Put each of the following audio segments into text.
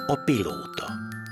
A pilóta.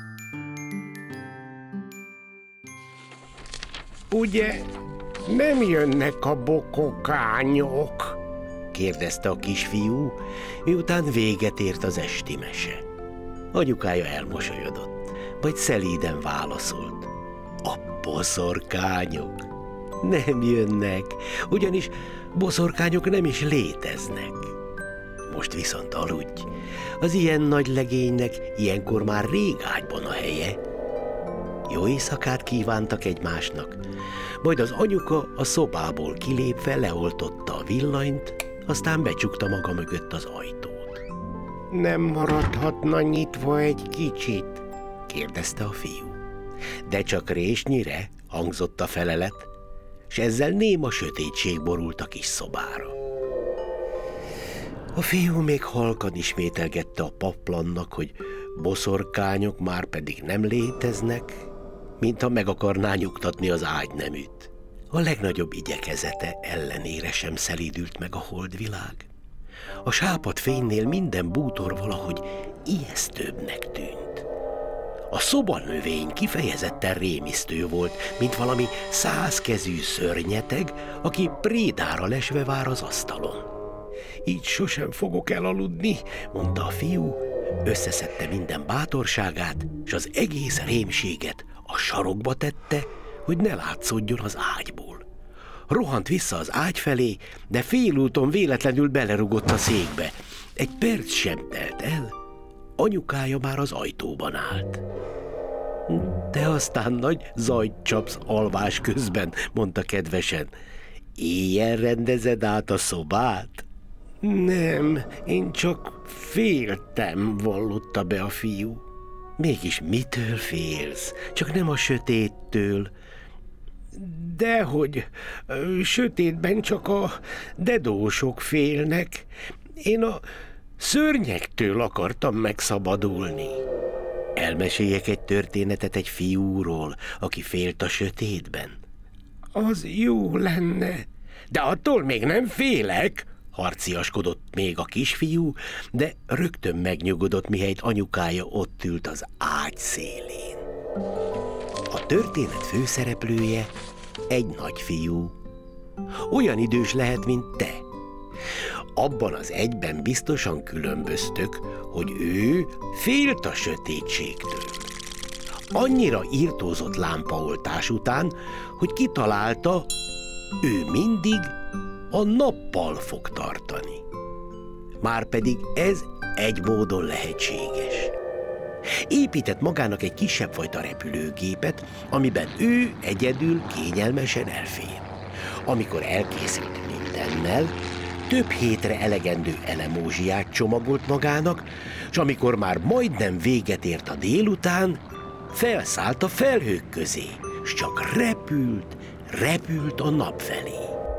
Ugye nem jönnek a bokokányok? Kérdezte a kisfiú, miután véget ért az esti mese. Anyukája elmosolyodott, majd szelíden válaszolt. A boszorkányok nem jönnek, ugyanis boszorkányok nem is léteznek. Most viszont aludj, az ilyen nagy legénynek ilyenkor már rég ágyban a helye. Jó éjszakát kívántak egymásnak, majd az anyuka a szobából kilépve leoltotta a villanyt, aztán becsukta maga mögött az ajtót. Nem maradhatna nyitva egy kicsit? Kérdezte a fiú. De csak résnyire, hangzott a felelet, s ezzel néma sötétség borult a kis szobára. A fiú még halkan ismételgette a paplannak, hogy boszorkányok már pedig nem léteznek, mintha meg akarná nyugtatni az ágyneműt. A legnagyobb igyekezete ellenére sem szelídült meg a holdvilág. A sápadt fénynél minden bútor valahogy ijesztőbbnek tűnt. A szobanövény kifejezetten rémisztő volt, mint valami 100 kezű szörnyeteg, aki prédára lesve vár az asztalon. Így sosem fogok elaludni, mondta a fiú, összeszedte minden bátorságát, s az egész rémséget a sarokba tette, hogy ne látszódjon az ágyból. Rohant vissza az ágy felé, de félúton véletlenül belerugott a székbe. Egy perc sem telt el, anyukája már az ajtóban állt. Te aztán nagy zajt csapsz alvás közben, mondta kedvesen. Éjjel rendezed át a szobát? Nem, én csak féltem, vallotta be a fiú. Mégis mitől félsz? Csak nem a sötéttől. Dehogy, sötétben csak a dedósok félnek. Én a szörnyektől akartam megszabadulni. Elmeséljek egy történetet egy fiúról, aki félt a sötétben? Az jó lenne, de attól még nem félek, harciaskodott még a kisfiú, de rögtön megnyugodott, mihelyt anyukája ott ült az ágy szélén. A történet főszereplője egy nagyfiú. Olyan idős lehet, mint te. Abban az egyben biztosan különböztök, hogy ő félt a sötétségtől. Annyira irtózott lámpaoltás után, hogy kitalálta, ő mindig a nappal fog tartani. Márpedig ez egy módon lehetséges. Épített magának egy kisebb fajta repülőgépet, amiben ő egyedül kényelmesen elfér. Amikor elkészült mindennel, több hétre elegendő elemózsiát csomagolt magának, és amikor már majdnem véget ért a délután, felszállt a felhők közé, s csak repült a nap felé.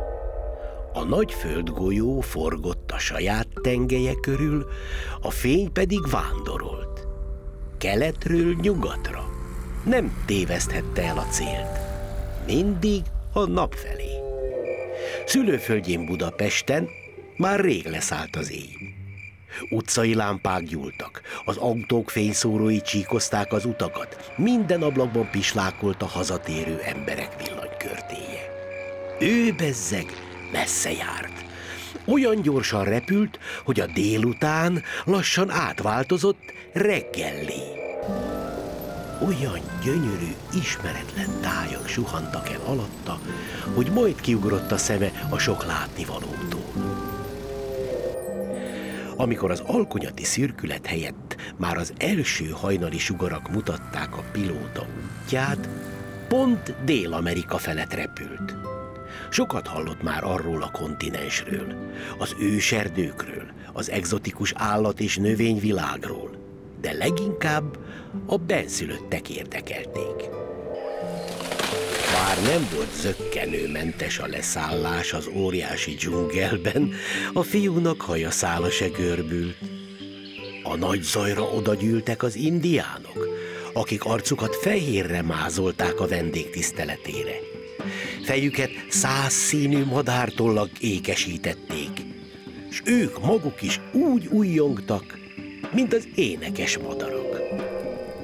A nagy földgolyó forgott a saját tengelye körül, a fény pedig vándorolt. Keletről nyugatra. Nem téveszthette el a célt. Mindig a nap felé. Szülőföldjén Budapesten már rég leszállt az éj. Utcai lámpák gyúltak, az autók fényszórói csíkozták az utakat, minden ablakban pislákolt a hazatérő emberek villanykörtéje. Ő bezzeg messze járt. Olyan gyorsan repült, hogy a délután lassan átváltozott reggellé. Olyan gyönyörű, ismeretlen tájak suhantak el alatta, hogy majd kiugrott a szeme a sok látnivalótól. Amikor az alkonyati szürkület helyett már az első hajnali sugarak mutatták a pilóta útját, pont Dél-Amerika felett repült. Sokat hallott már arról a kontinensről, az őserdőkről, az egzotikus állat- és növényvilágról, de leginkább a benszülöttek érdekelték. Bár nem volt zökkenőmentes a leszállás az óriási dzsungelben, a fiúnak haja szála se görbült. A nagy zajra odagyűltek az indiánok, akik arcukat fehérre mázolták a vendég tiszteletére. Fejüket 100 színű madártollag ékesítették, s ők maguk is úgy ujjongtak, mint az énekes madarak.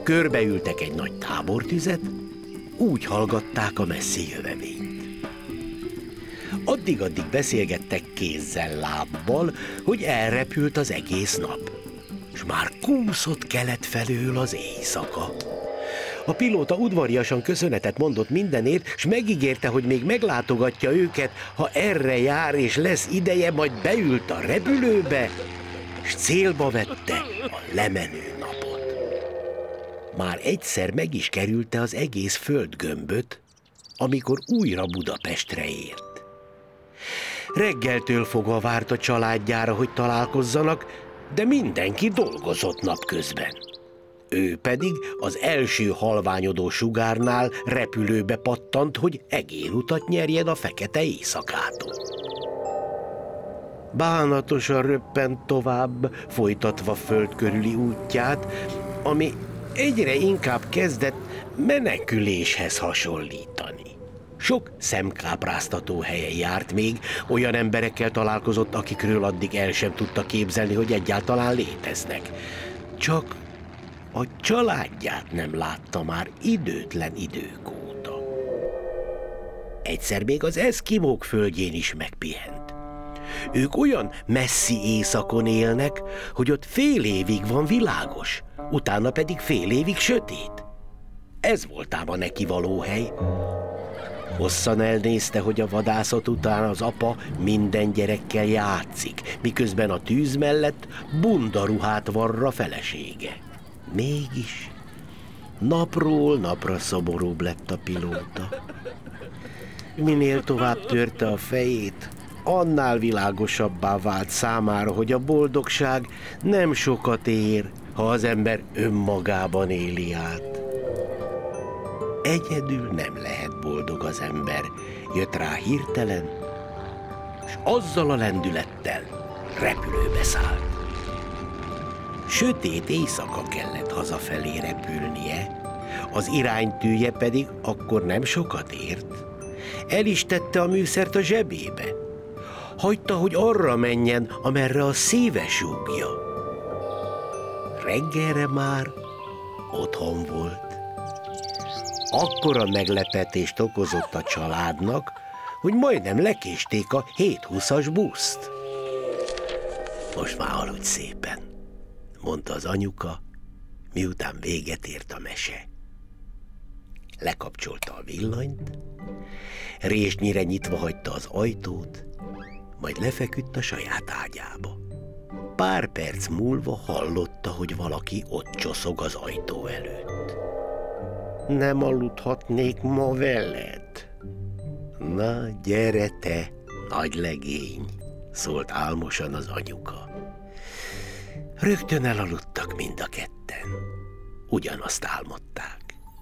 Körbeültek egy nagy tábortüzet, úgy hallgatták a messzi jövevényt. Addig-addig beszélgettek kézzel, lábbal, hogy elrepült az egész nap, és már kúszott kelet felől az éjszaka. A pilóta udvariasan köszönetet mondott mindenért, s megígérte, hogy még meglátogatja őket, ha erre jár és lesz ideje, majd beült a repülőbe, s célba vette a lemenő napot. Már egyszer meg is kerülte az egész földgömböt, amikor újra Budapestre ért. Reggeltől fogva várt a családjára, hogy találkozzanak, de mindenki dolgozott napközben. Ő pedig az első halványodó sugárnál repülőbe pattant, hogy egérutat nyerjen a fekete éjszakától. Bánatosan röppent tovább, folytatva föld körüli útját, ami egyre inkább kezdett meneküléshez hasonlítani. Sok szemkápráztató helyen járt még, olyan emberekkel találkozott, akikről addig el sem tudta képzelni, hogy egyáltalán léteznek. Csak a családját nem látta már időtlen idők óta. Egyszer még az eszkimók földjén is megpihent. Ők olyan messzi éjszakon élnek, hogy ott fél évig van világos, utána pedig fél évig sötét. Ez volt ám a neki való hely. Hosszan elnézte, hogy a vadászat után az apa minden gyerekkel játszik, miközben a tűz mellett bundaruhát varra felesége. Mégis napról napra szomorúbb lett a pilóta. Minél tovább törte a fejét, annál világosabbá vált számára, hogy a boldogság nem sokat ér, ha az ember önmagában éli át. Egyedül nem lehet boldog az ember, jött rá hirtelen, és azzal a lendülettel repülőbe szállt. Sötét éjszaka kellett hazafelé repülnie, az iránytűje pedig akkor nem sokat ért. El is tette a műszert a zsebébe. Hagyta, hogy arra menjen, amerre a szíve súgja. Reggelre már otthon volt. Akkora meglepetést okozott a családnak, hogy majdnem lekésték a 7:20-as buszt. Most már aludj szépen, mondta az anyuka, miután véget ért a mese. Lekapcsolta a villanyt, résnyire nyitva hagyta az ajtót, majd lefeküdt a saját ágyába. Pár perc múlva hallotta, hogy valaki ott csoszog az ajtó előtt. Nem aludhatnék ma veled? Na, gyere te, nagy legény, szólt álmosan az anyuka. Rögtön elaludtak mind a ketten. Ugyanazt álmodták.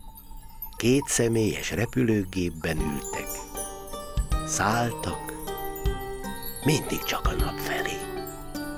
2 személyes repülőgépben ültek. Szálltak, mindig csak a nap felé.